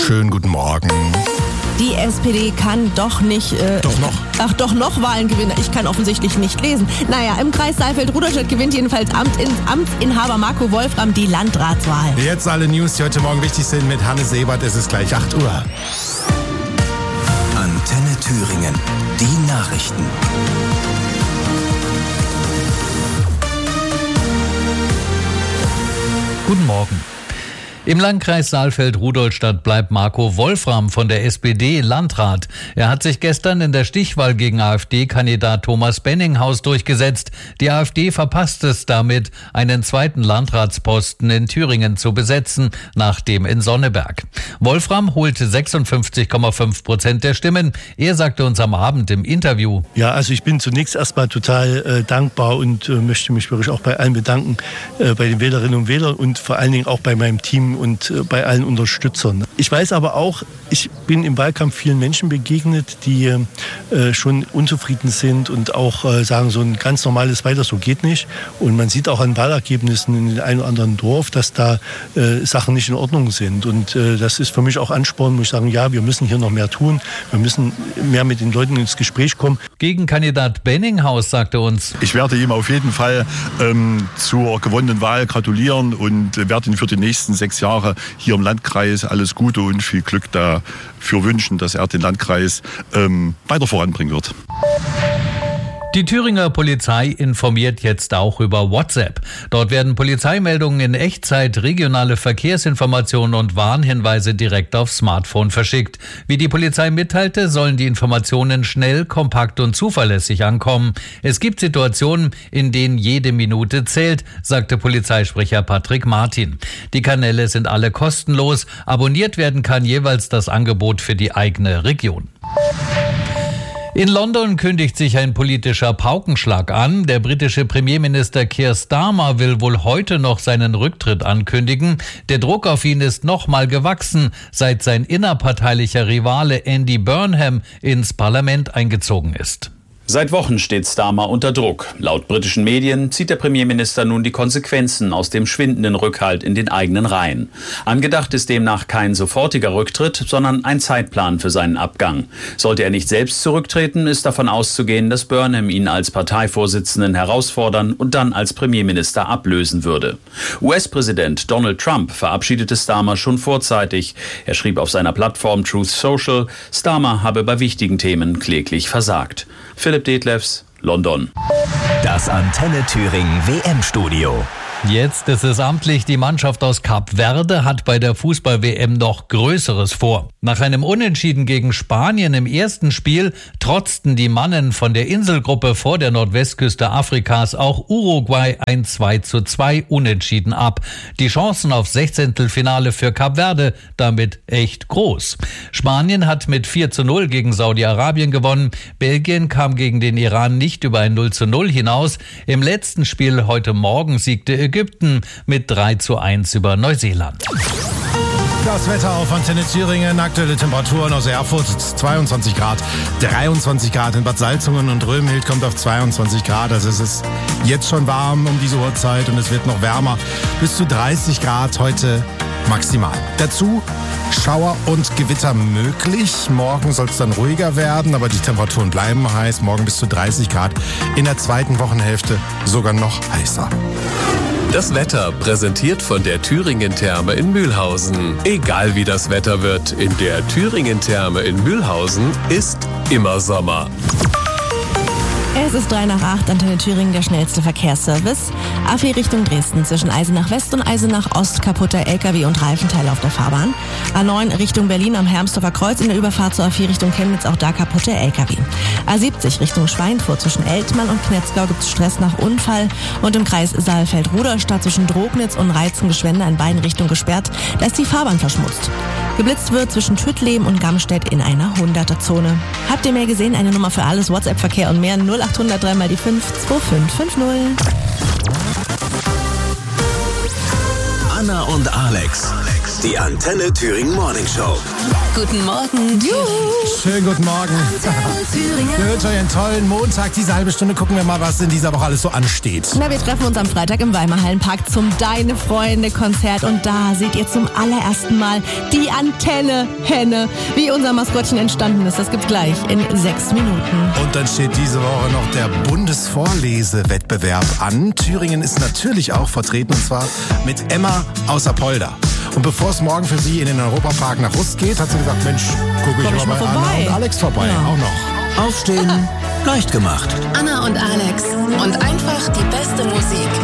Schönen guten Morgen. Die SPD kann doch nicht... doch noch Wahlen gewinnen. Ich kann offensichtlich nicht lesen. Naja, im Kreis Saalfeld-Rudolstadt gewinnt jedenfalls Amtsinhaber Marco Wolfram die Landratswahl. Jetzt alle News, die heute Morgen wichtig sind mit Hannes Sebert. Es ist gleich 8 Uhr. Antenne Thüringen. Die Nachrichten. Guten Morgen. Im Landkreis Saalfeld-Rudolstadt bleibt Marco Wolfram von der SPD Landrat. Er hat sich gestern in der Stichwahl gegen AfD-Kandidat Thomas Benninghaus durchgesetzt. Die AfD verpasst es damit, einen zweiten Landratsposten in Thüringen zu besetzen, nach dem in Sonneberg. Wolfram holte 56,5% der Stimmen. Er sagte uns am Abend im Interview: Ja, also ich bin zunächst erstmal total dankbar und möchte mich wirklich auch bei allen bedanken, bei den Wählerinnen und Wählern und vor allen Dingen auch bei meinem Team und bei allen Unterstützern. Ich weiß aber auch, ich bin im Wahlkampf vielen Menschen begegnet, die schon unzufrieden sind und auch sagen, so ein ganz normales Weiter, so geht nicht. Und man sieht auch an Wahlergebnissen in dem einen oder anderen Dorf, dass da Sachen nicht in Ordnung sind. Und das ist für mich auch Ansporn, muss ich sagen, ja, wir müssen hier noch mehr tun. Wir müssen mehr mit den Leuten ins Gespräch kommen. Gegenkandidat Benninghaus sagte uns: Ich werde ihm auf jeden Fall zur gewonnenen Wahl gratulieren und werde ihn für die nächsten 6 Jahre hier im Landkreis alles Gute und viel Glück dafür wünschen, dass er den Landkreis weiter voranbringen wird. Die Thüringer Polizei informiert jetzt auch über WhatsApp. Dort werden Polizeimeldungen in Echtzeit, regionale Verkehrsinformationen und Warnhinweise direkt aufs Smartphone verschickt. Wie die Polizei mitteilte, sollen die Informationen schnell, kompakt und zuverlässig ankommen. Es gibt Situationen, in denen jede Minute zählt, sagte Polizeisprecher Patrick Martin. Die Kanäle sind alle kostenlos. Abonniert werden kann jeweils das Angebot für die eigene Region. In London kündigt sich ein politischer Paukenschlag an. Der britische Premierminister Keir Starmer will wohl heute noch seinen Rücktritt ankündigen. Der Druck auf ihn ist nochmal gewachsen, seit sein innerparteilicher Rivale Andy Burnham ins Parlament eingezogen ist. Seit Wochen steht Starmer unter Druck. Laut britischen Medien zieht der Premierminister nun die Konsequenzen aus dem schwindenden Rückhalt in den eigenen Reihen. Angedacht ist demnach kein sofortiger Rücktritt, sondern ein Zeitplan für seinen Abgang. Sollte er nicht selbst zurücktreten, ist davon auszugehen, dass Burnham ihn als Parteivorsitzenden herausfordern und dann als Premierminister ablösen würde. US-Präsident Donald Trump verabschiedete Starmer schon vorzeitig. Er schrieb auf seiner Plattform Truth Social, Starmer habe bei wichtigen Themen kläglich versagt. Philipp Detlefs, London. Das Antenne Thüringen WM-Studio. Jetzt ist es amtlich, die Mannschaft aus Kap Verde hat bei der Fußball-WM noch Größeres vor. Nach einem Unentschieden gegen Spanien im ersten Spiel trotzten die Mannen von der Inselgruppe vor der Nordwestküste Afrikas auch Uruguay ein 2:2 Unentschieden ab. Die Chancen auf 16. für Kap Verde damit echt groß. Spanien hat mit 4:0 gegen Saudi-Arabien gewonnen. Belgien kam gegen den Iran nicht über ein 0:0 hinaus. Im letzten Spiel heute Morgen siegte Ägypten mit 3:1 über Neuseeland. Das Wetter auf Antenne Thüringen, aktuelle Temperaturen aus Erfurt 22 Grad, 23 Grad in Bad Salzungen und Römhild kommt auf 22 Grad. Also es ist jetzt schon warm um diese Uhrzeit und es wird noch wärmer. Bis zu 30 Grad heute maximal. Dazu Schauer und Gewitter möglich. Morgen soll es dann ruhiger werden, aber die Temperaturen bleiben heiß. Morgen bis zu 30 Grad. In der zweiten Wochenhälfte sogar noch heißer. Das Wetter präsentiert von der Thüringen-Therme in Mühlhausen. Egal wie das Wetter wird, in der Thüringen-Therme in Mühlhausen ist immer Sommer. Es ist 7:03, Antenne Thüringen, der schnellste Verkehrsservice. A4 Richtung Dresden zwischen Eisenach West und Eisenach Ost, kaputter LKW und Reifenteile auf der Fahrbahn. A9 Richtung Berlin am Hermsdorfer Kreuz in der Überfahrt zur A4 Richtung Chemnitz, auch da kaputte LKW. A70 Richtung Schweinfurt zwischen Eltmann und Knetzgau gibt es Stress nach Unfall. Und im Kreis Saalfeld-Rudolstadt zwischen Drognitz und Reizengeschwende in beiden Richtungen gesperrt. Da ist die Fahrbahn verschmutzt. Geblitzt wird zwischen Tüttleben und Gamstedt in einer 100er-Zone. Habt ihr mehr gesehen? Eine Nummer für alles, WhatsApp-Verkehr und mehr 0800 3 mal die 5 2550. Anna und Alex. Die Antenne Thüringen Morning Show. Guten Morgen. Schönen guten Morgen. Wir wünschen euch einen tollen Montag. Diese halbe Stunde gucken wir mal, was in dieser Woche alles so ansteht. Na, wir treffen uns am Freitag im Weimar Hallenpark zum Deine Freunde Konzert und da seht ihr zum allerersten Mal die Antenne-Henne. Wie unser Maskottchen entstanden ist, das gibt's gleich in 6 Minuten. Und dann steht diese Woche noch der Bundesvorlesewettbewerb an. Thüringen ist natürlich auch vertreten, und zwar mit Emma aus Apolda. Und bevor es morgen für sie in den Europapark nach Rust geht, hat sie gesagt, Mensch, gucke ich mal bei Anna und Alex vorbei. Ja. Auch noch. Aufstehen, leicht gemacht. Anna und Alex und einfach die beste Musik.